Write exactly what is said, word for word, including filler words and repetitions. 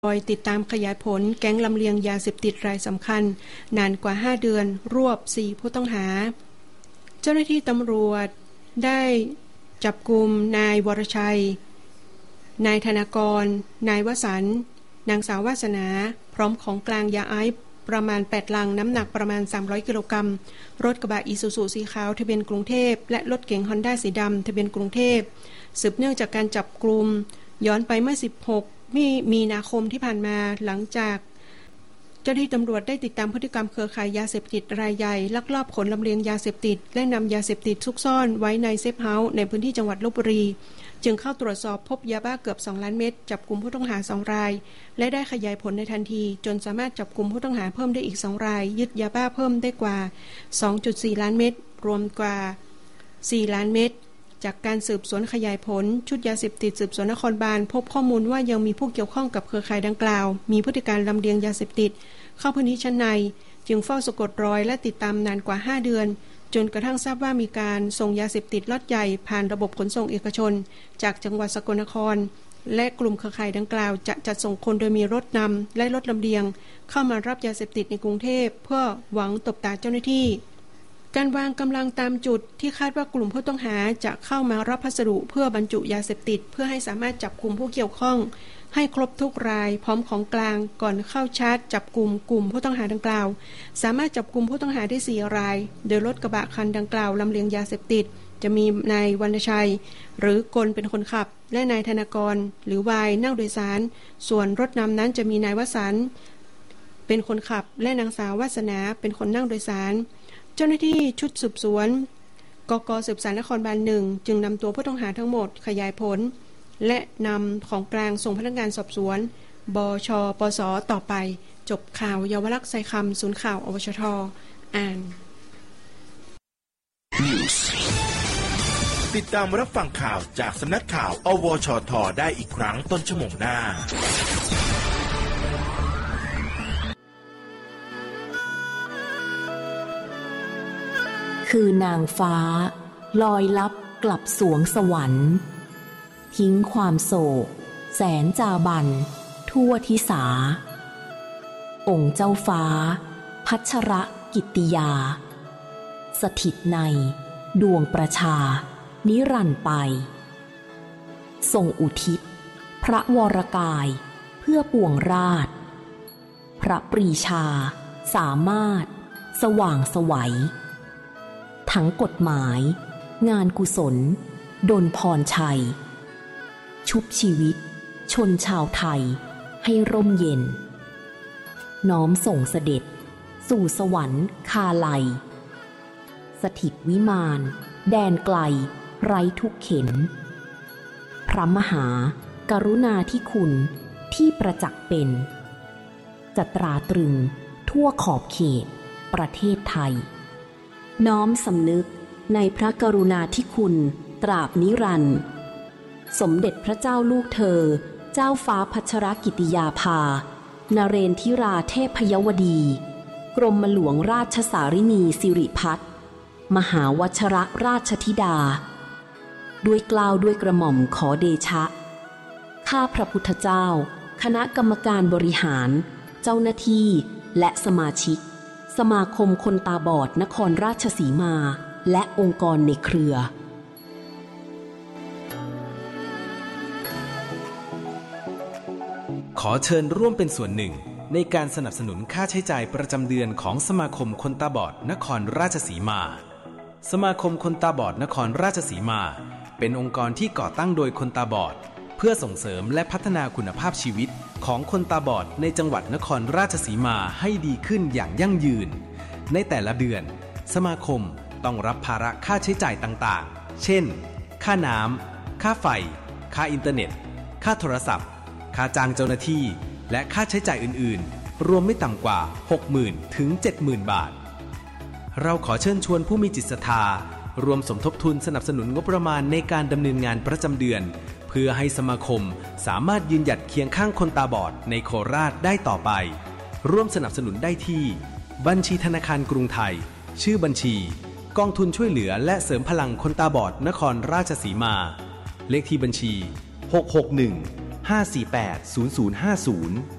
คอยติดตามขยายผลแก๊งลำเลียงยาเสพติดรายสำคัญนานกว่าห้าเดือนรวบสี่ผู้ต้องหาเจ้าหน้าที่ตำรวจได้จับกุมนายวรชัยนายธนากรนายวสันต์นางสาววาสนาพร้อมของกลางยาไอซ์ประมาณแปดลังน้ำหนักประมาณสามร้อยกิโลกรัมรถกระบะอีซูซูสีขาวทะเบียนกรุงเทพและรถเก๋งฮอนด้าสีดำทะเบียนกรุงเทพสืบเนื่องจากการจับกลุ่มย้อนไปเมื่อสิบหกมีนาคมที่ผ่านมาหลังจากเจ้าหน้าที่ตำรวจได้ติดตามพฤติกรรมเครือข่ายยาเสพติดรายใหญ่ลักลอบขนลำเลียงยาเสพติดและนำยาเสพติดซุกซ่อนไว้ในเซฟเฮาส์ในพื้นที่จังหวัดลพบุรีจึงเข้าตรวจสอบพบยาบ้าเกือบสองล้านเม็ดจับกุมผู้ต้องหาสองรายและได้ขยายผลในทันทีจนสามารถจับกุมผู้ต้องหาเพิ่มได้อีกสองรายยึดยาบ้าเพิ่มได้กว่า สองจุดสี่ล้านเม็ดรวมกว่าสี่ล้านเม็ดจากการสืบสวนขยายผลชุดยาเสพติดสืบสวนนครบาลพบข้อมูลว่ายังมีผู้เกี่ยวข้องกับเครือข่ายดังกล่าวมีพฤติการลำเลียงยาเสพติดเข้าพื้นที่ชั้นในจึงเฝ้าสะกดรอยและติดตามนานกว่าห้าเดือนจนกระทั่งทราบว่ามีการส่งยาเสพติดล็อตใหญ่ผ่านระบบขนส่งเอกชนจากจังหวัดสกลนครและกลุ่มเครือข่ายดังกล่าวจะจัดส่งคนโดยมีรถนำและรถลำเลียงเข้ามารับยาเสพติดในกรุงเทพเพื่อหวังตบตาเจ้าหน้าที่การวางกำลังตามจุดที่คาดว่ากลุ่มผู้ต้องหาจะเข้ามารับพัสดุเพื่อบรรจุยาเสพติดเพื่อให้สามารถจับกุมผู้เกี่ยวข้องให้ครบทุกรายพร้อมของกลางก่อนเข้าชาร์จจับกลุ่มกลุ่มผู้ต้องหาดังกล่าวสามารถจับกลุ่มผู้ต้องหาได้สี่รายโดยรถกระบะคันดังกล่าวลำเลียงยาเสพติดจะมีนายวรรณชัยหรือกลเป็นคนขับและนายธนากรหรือวายนั่งโดยสารส่วนรถนำนั้นจะมีนายวสันต์เป็นคนขับและนางสาววาสนาเป็นคนนั่งโดยสารเจ้าหน้าที่ชุดสืบสวนกก.สืบสวนนครบาลหนึ่งจึงนำตัวผู้ต้องหาทั้งหมดขยายผลและนำของกลางส่งพนักงานสอบสวนบช.ปส.ต่อไปจบข่าวเยาวลักษณ์ไซคำศูนย์ข่าวอวชท.อ่านติดตามรับฟังข่าวจากสำนักข่าวอวชท.ได้อีกครั้งต้นชั่วโมงหน้าคือนางฟ้าลอยลับกลับสวงสวรรค์ทิ้งความโศกแสนจาบันทั่วทิสาองค์เจ้าฟ้าพัชรกิตติยาสถิตในดวงประชานิรันดร์ไปทรงอุทิศพระวรกายเพื่อปวงราชพระปรีชาสามารถสว่างไสวทั้งกฎหมายงานกุศลดลพรชัยชุบชีวิตชนชาวไทยให้ร่มเย็นน้อมส่งเสด็จสู่สวรรค์คาไลสถิตวิมานแดนไกลไร้ทุกเข็นพระมหากรุณาธิคุณที่ประจักษ์เป็นจะตราตรึงทั่วขอบเขตประเทศไทยน้อมสำนึกในพระกรุณาธิคุณตราบนิรันดร์สมเด็จพระเจ้าลูกเธอเจ้าฟ้าพัชรกิติยาภานเรนทิราเทพยวดีกรมหลวงราชสารินีสิริพัฒน์มหาวชรราชธิดาด้วยเกล้าด้วยกระหม่อมขอเดชะข้าพระพุทธเจ้าคณะกรรมการบริหารเจ้าหน้าที่และสมาชิกสมาคมคนตาบอดนครราชสีมาและองค์กรในเครือขอเชิญร่วมเป็นส่วนหนึ่งในการสนับสนุนค่าใช้จ่ายประจำเดือนของสมาคมคนตาบอดนครราชสีมาสมาคมคนตาบอดนครราชสีมาเป็นองค์กรที่ก่อตั้งโดยคนตาบอดเพื่อส่งเสริมและพัฒนาคุณภาพชีวิตของคนตาบอดในจังหวัดนครราชสีมาให้ดีขึ้นอย่างยั่งยืนในแต่ละเดือนสมาคมต้องรับภาระค่าใช้จ่ายต่างๆเช่นค่าน้ำค่าไฟค่าอินเทอร์เน็ตค่าโทรศัพท์ค่าจ้างเจ้าหน้าที่และค่าใช้จ่ายอื่นๆรวมไม่ต่ำกว่า หกหมื่น ถึง เจ็ดหมื่น บาทเราขอเชิญชวนผู้มีจิตศรัทธารวมสมทบทุนสนับสนุนงบประมาณในการดำเนินงานประจำเดือนเพื่อให้สมาคมสามารถยืนหยัดเคียงข้างคนตาบอดในโคราชได้ต่อไปร่วมสนับสนุนได้ที่บัญชีธนาคารกรุงไทยชื่อบัญชีกองทุนช่วยเหลือและเสริมพลังคนตาบอดนครราชสีมาเลขที่บัญชีหก หก หนึ่งห้าสี่แปด ศูนย์ศูนย์ห้าศูนย์